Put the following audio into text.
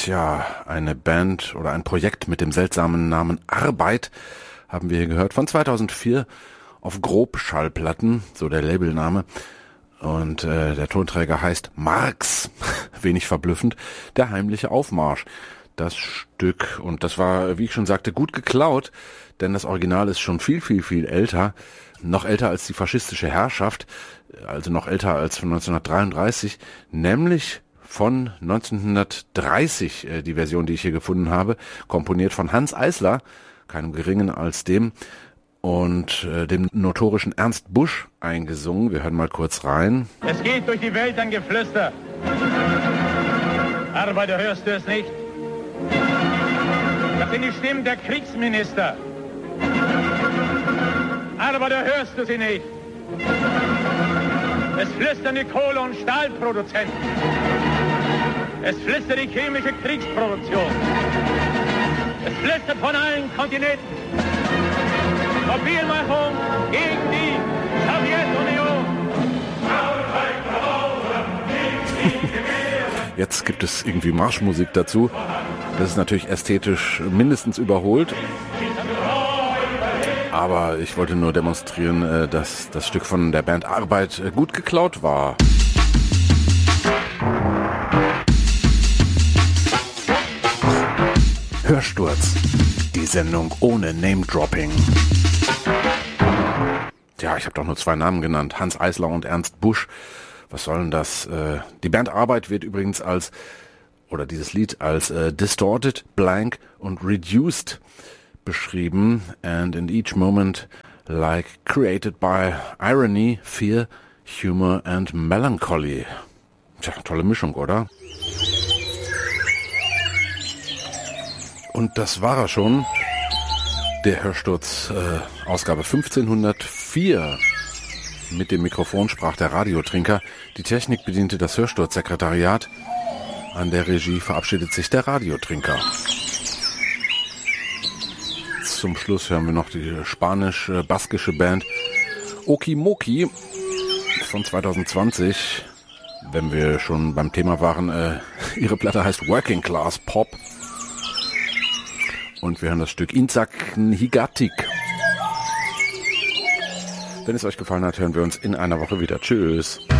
Tja, eine Band oder ein Projekt mit dem seltsamen Namen Arbeit haben wir hier gehört von 2004 auf Grobschallplatten, so der Labelname. Und der Tonträger heißt Marx, wenig verblüffend, der heimliche Aufmarsch. Das Stück, und das war, wie ich schon sagte, gut geklaut, denn das Original ist schon viel, viel, viel älter. Noch älter als die faschistische Herrschaft, also noch älter als von 1933, nämlich von 1930, die Version, die ich hier gefunden habe, komponiert von Hanns Eisler, keinem Geringen als dem, und dem notorischen Ernst Busch eingesungen. Wir hören mal kurz rein. Es geht durch die Welt ein Geflüster. Arbeiter, hörst du es nicht? Das sind die Stimmen der Kriegsminister. Arbeiter, hörst du sie nicht? Es flüstern die Kohle- und Stahlproduzenten. Es flüstert die chemische Kriegsproduktion. Es flüstert von allen Kontinenten. Mobilmachung gegen die Sowjetunion. Jetzt gibt es irgendwie Marschmusik dazu. Das ist natürlich ästhetisch mindestens überholt. Aber ich wollte nur demonstrieren, dass das Stück von der Band Arbeit gut geklaut war. Hörsturz, die Sendung ohne Name-Dropping. Ja, ich habe doch nur 2 Namen genannt, Hanns Eisler und Ernst Busch. Was soll denn das? Die Band Arbeit wird übrigens dieses Lied als distorted, blank und reduced beschrieben. And in each moment like created by irony, fear, humor and melancholy. Tja, tolle Mischung, oder? Und das war er schon. Der Hörsturz, Ausgabe 1504. Mit dem Mikrofon sprach der Radiotrinker. Die Technik bediente das Hörsturzsekretariat. An der Regie verabschiedet sich der Radiotrinker. Zum Schluss hören wir noch die spanisch-baskische Band Okimoki von 2020. Wenn wir schon beim Thema waren, ihre Platte heißt Working Class Pop. Und wir hören das Stück Inzak Higatik. Wenn es euch gefallen hat, hören wir uns in einer Woche wieder. Tschüss.